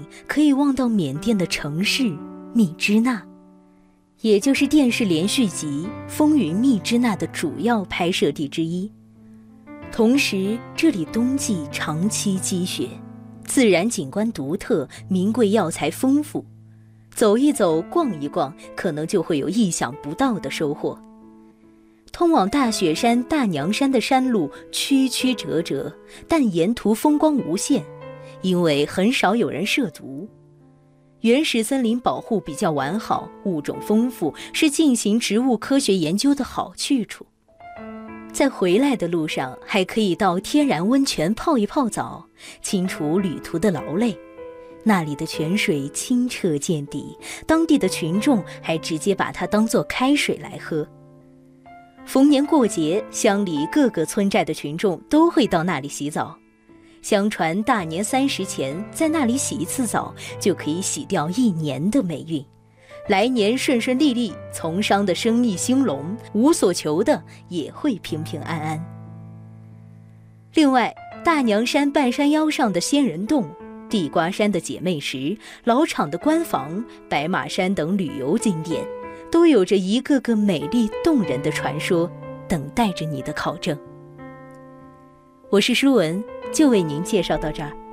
可以望到缅甸的城市密支那，也就是电视连续集《风云密支那》的主要拍摄地之一。同时，这里冬季长期积雪，自然景观独特，名贵药材丰富。走一走，逛一逛，可能就会有意想不到的收获。通往大雪山大娘山的山路曲曲折折，但沿途风光无限，因为很少有人涉足。原始森林保护比较完好，物种丰富，是进行植物科学研究的好去处。在回来的路上，还可以到天然温泉泡一泡澡，清除旅途的劳累。那里的泉水清澈见底，当地的群众还直接把它当作开水来喝。逢年过节，乡里各个村寨的群众都会到那里洗澡。相传大年30前在那里洗一次澡，就可以洗掉1年的霉运，来年顺顺利利，从商的生意兴隆，无所求的也会平平安安。另外，大娘山半山腰上的仙人洞、地瓜山的姐妹石、老厂的官房、白马山等旅游景点，都有着一个个美丽动人的传说，等待着你的考证。我是舒文，就为您介绍到这儿。